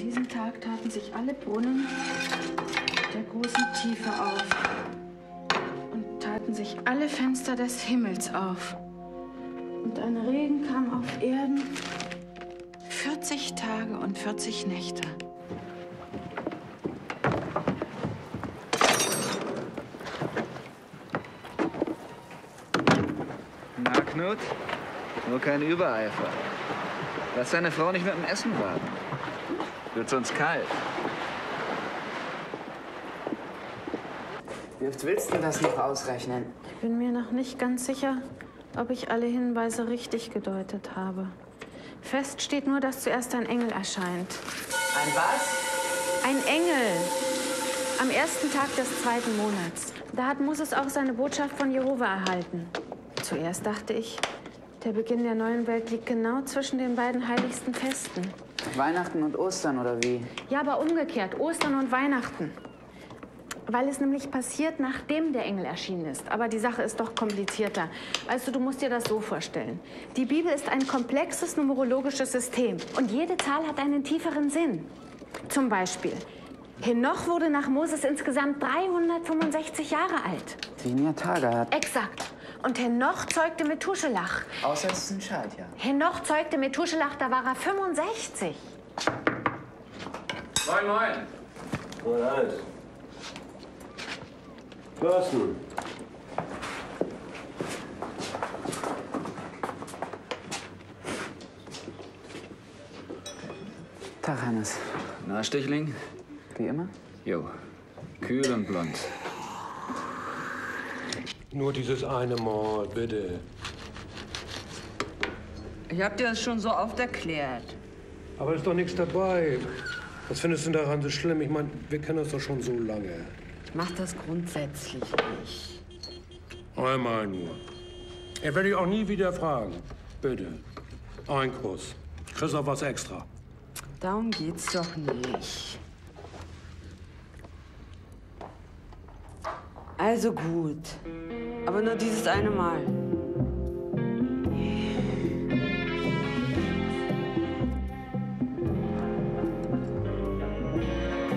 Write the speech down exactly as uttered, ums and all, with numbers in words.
diesem Tag taten sich alle Brunnen der großen Tiefe auf und taten sich alle Fenster des Himmels auf. Und ein Regen kam auf Erden vierzig Tage und vierzig Nächte. Na, Knut? Nur kein Übereifer. Lass deine Frau nicht mit dem Essen warten. Wird sonst kalt. Wie oft willst du das noch ausrechnen? Ich bin mir noch nicht ganz sicher, ob ich alle Hinweise richtig gedeutet habe. Fest steht nur, dass zuerst ein Engel erscheint. Ein was? Ein Engel. Am ersten Tag des zweiten Monats. Da hat Moses auch seine Botschaft von Jehova erhalten. Zuerst dachte ich, der Beginn der neuen Welt liegt genau zwischen den beiden heiligsten Festen. Weihnachten und Ostern, oder wie? Ja, aber umgekehrt. Ostern und Weihnachten. Weil es nämlich passiert, nachdem der Engel erschienen ist. Aber die Sache ist doch komplizierter. Weißt du, du musst dir das so vorstellen. Die Bibel ist ein komplexes numerologisches System. Und jede Zahl hat einen tieferen Sinn. Zum Beispiel, Henoch wurde nach Moses insgesamt dreihundertfünfundsechzig Jahre alt. Weniger Tage hat. Exakt. Und Henoch zeugte Methuselach. Außer es ist ein Scheit, ja. Henoch zeugte Methuselach, da war er fünfundsechzig. Moin, moin. Moin, alles. Thorsten. Tag, Hannes. Na, Stichling? Wie immer? Jo. Kühl und blond. Nur dieses eine Mal, bitte. Ich hab dir das schon so oft erklärt. Aber ist doch nichts dabei. Was findest du daran so schlimm? Ich meine, wir kennen uns doch schon so lange. Ich mach das grundsätzlich nicht. Einmal nur. Er werde ich auch nie wieder fragen. Bitte. Ein Kuss. Ich krieg auch was extra. Darum geht's doch nicht. Also gut. Aber nur dieses eine Mal.